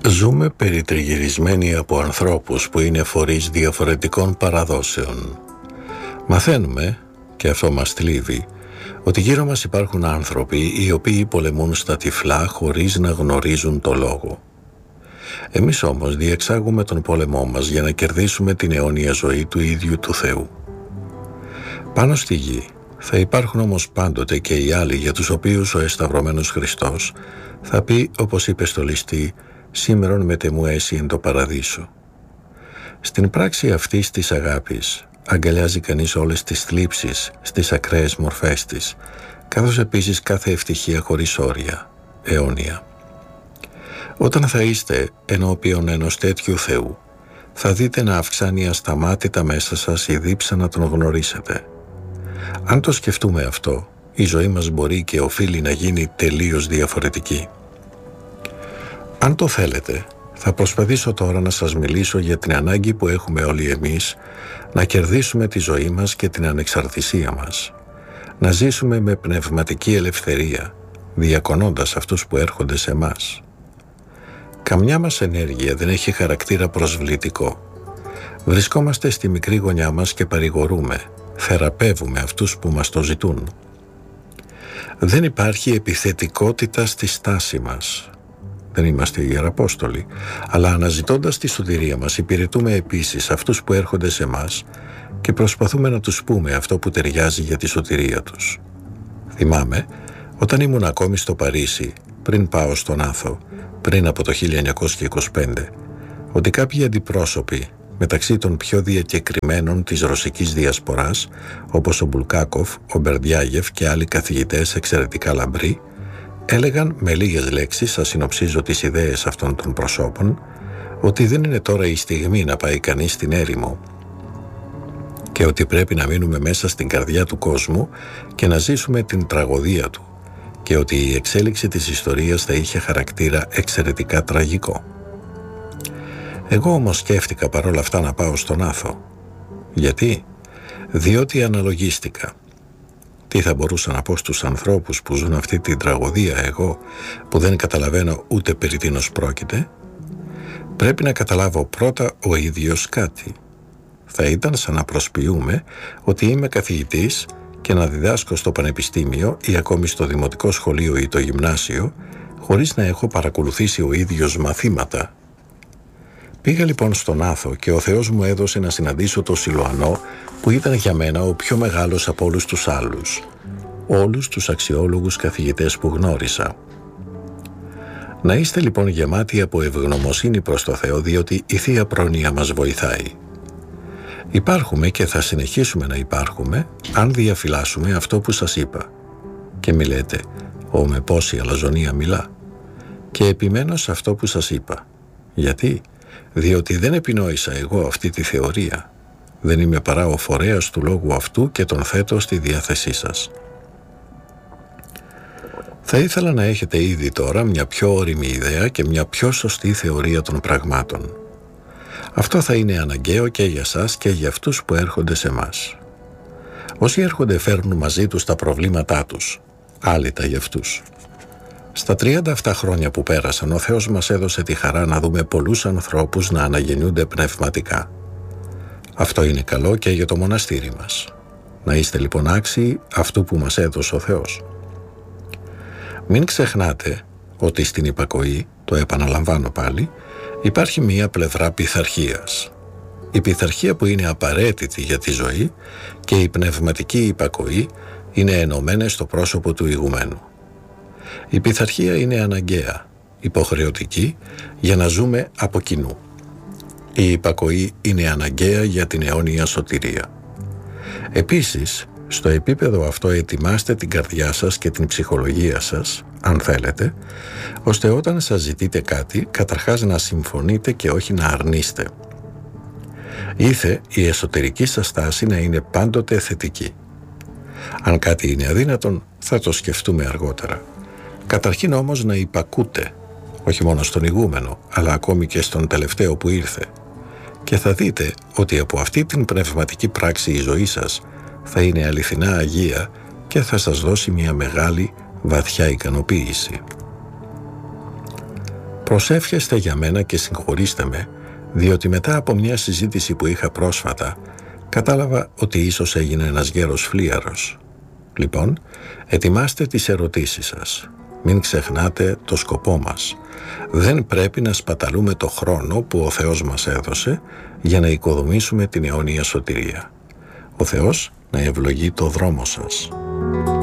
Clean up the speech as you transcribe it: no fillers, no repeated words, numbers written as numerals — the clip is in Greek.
Ζούμε περιτριγυρισμένοι από ανθρώπους που είναι φορείς διαφορετικών παραδόσεων. Μαθαίνουμε, και αυτό μας θλίβει, ότι γύρω μας υπάρχουν άνθρωποι οι οποίοι πολεμούν στα τυφλά χωρίς να γνωρίζουν το λόγο. Εμείς όμως διεξάγουμε τον πόλεμό μας για να κερδίσουμε την αιώνια ζωή του ίδιου του Θεού. Πάνω στη γη θα υπάρχουν όμως πάντοτε και οι άλλοι για τους οποίους ο εσταυρωμένος Χριστός θα πει, όπως είπε στο ληστή, «Σήμερον μετεμού έσυ εν το παραδείσο». Στην πράξη αυτής της αγάπης αγκαλιάζει κανείς όλες τις θλίψεις στις ακραίες μορφές της, καθώς επίσης κάθε ευτυχία χωρίς όρια, αιώνια. Όταν θα είστε ενώπιον ενός τέτοιου Θεού, θα δείτε να αυξάνει ασταμάτητα μέσα σας η δίψα να τον γνωρίσετε. Αν το σκεφτούμε αυτό, η ζωή μας μπορεί και οφείλει να γίνει τελείως διαφορετική. Αν το θέλετε, θα προσπαθήσω τώρα να σας μιλήσω για την ανάγκη που έχουμε όλοι εμείς να κερδίσουμε τη ζωή μας και την ανεξαρτησία μας, να ζήσουμε με πνευματική ελευθερία, διακονώντας αυτούς που έρχονται σε μας. Καμιά μας ενέργεια δεν έχει χαρακτήρα προσβλητικό. Βρισκόμαστε στη μικρή γωνιά μας και παρηγορούμε, θεραπεύουμε αυτούς που μας το ζητούν. Δεν υπάρχει επιθετικότητα στη στάση μας. Δεν είμαστε ιεραπόστολοι, αλλά αναζητώντας τη σωτηρία μας υπηρετούμε επίσης αυτούς που έρχονται σε μας και προσπαθούμε να τους πούμε αυτό που ταιριάζει για τη σωτηρία τους. Θυμάμαι, όταν ήμουν ακόμη στο Παρίσι, πριν πάω στον Άθο, πριν από το 1925, ότι κάποιοι αντιπρόσωποι, μεταξύ των πιο διακεκριμένων της ρωσικής διασποράς, όπως ο Μπουλκάκοφ, ο Μπερντιάγεφ και άλλοι καθηγητές εξαιρετικά λαμπροί, έλεγαν με λίγες λέξεις, θα συνοψίζω τις ιδέες αυτών των προσώπων, ότι δεν είναι τώρα η στιγμή να πάει κανείς στην έρημο και ότι πρέπει να μείνουμε μέσα στην καρδιά του κόσμου και να ζήσουμε την τραγωδία του και ότι η εξέλιξη της ιστορίας θα είχε χαρακτήρα εξαιρετικά τραγικό. Εγώ όμως σκέφτηκα παρόλα αυτά να πάω στον Άθο. Γιατί? Διότι αναλογίστηκα. Τι θα μπορούσα να πω στους ανθρώπους που ζουν αυτή την τραγωδία εγώ, που δεν καταλαβαίνω ούτε περί τίνος πρόκειται? Πρέπει να καταλάβω πρώτα ο ίδιος κάτι. Θα ήταν σαν να προσποιούμε ότι είμαι καθηγητής και να διδάσκω στο πανεπιστήμιο ή ακόμη στο δημοτικό σχολείο ή το γυμνάσιο, χωρίς να έχω παρακολουθήσει ο ίδιος μαθήματα. Πήγα λοιπόν στον Άθο και ο Θεός μου έδωσε να συναντήσω τον Σιλοανό, που ήταν για μένα ο πιο μεγάλος από όλους τους άλλους, όλους τους αξιόλογους καθηγητές που γνώρισα. Να είστε λοιπόν γεμάτοι από ευγνωμοσύνη προς το Θεό, διότι η Θεία Πρόνοια μας βοηθάει. Υπάρχουμε και θα συνεχίσουμε να υπάρχουμε αν διαφυλάσσουμε αυτό που σας είπα. Και μη λέτε, με πόση αλαζονία μιλά. Και επιμένω σε αυτό που σας είπα. Γιατί? Διότι δεν επινόησα εγώ αυτή τη θεωρία. Δεν είμαι παρά ο φορέας του λόγου αυτού και τον θέτω στη διάθεσή σας. Θα ήθελα να έχετε ήδη τώρα μια πιο όριμη ιδέα και μια πιο σωστή θεωρία των πραγμάτων. Αυτό θα είναι αναγκαίο και για σας και για αυτούς που έρχονται σε μας. Όσοι έρχονται φέρνουν μαζί τους τα προβλήματά τους, άλυτα για αυτούς. Στα 37 χρόνια που πέρασαν, ο Θεός μας έδωσε τη χαρά να δούμε πολλούς ανθρώπους να αναγεννιούνται πνευματικά. Αυτό είναι καλό και για το μοναστήρι μας. Να είστε λοιπόν άξιοι αυτού που μας έδωσε ο Θεός. Μην ξεχνάτε ότι στην υπακοή, το επαναλαμβάνω πάλι, υπάρχει μία πλευρά πειθαρχίας. Η πειθαρχία που είναι απαραίτητη για τη ζωή και η πνευματική υπακοή είναι ενωμένες στο πρόσωπο του ηγουμένου. Η πειθαρχία είναι αναγκαία, υποχρεωτική για να ζούμε από κοινού. Η υπακοή είναι αναγκαία για την αιώνια σωτηρία. Επίσης, στο επίπεδο αυτό ετοιμάστε την καρδιά σας και την ψυχολογία σας, αν θέλετε, ώστε όταν σας ζητείτε κάτι, καταρχάς να συμφωνείτε και όχι να αρνείστε. Ήθε η εσωτερική σας στάση να είναι πάντοτε θετική. Αν κάτι είναι αδύνατον, θα το σκεφτούμε αργότερα. Καταρχήν όμως να υπακούτε, όχι μόνο στον ηγούμενο, αλλά ακόμη και στον τελευταίο που ήρθε. Και θα δείτε ότι από αυτή την πνευματική πράξη η ζωή σας θα είναι αληθινά αγία και θα σας δώσει μια μεγάλη, βαθιά ικανοποίηση. Προσεύχεστε για μένα και συγχωρήστε με, διότι μετά από μια συζήτηση που είχα πρόσφατα, κατάλαβα ότι ίσως έγινε ένας γέρος φλίαρος. Λοιπόν, ετοιμάστε τις ερωτήσεις σας. Μην ξεχνάτε το σκοπό μας. Δεν πρέπει να σπαταλούμε το χρόνο που ο Θεός μας έδωσε για να οικοδομήσουμε την αιώνια σωτηρία. Ο Θεός να ευλογεί το δρόμο σας.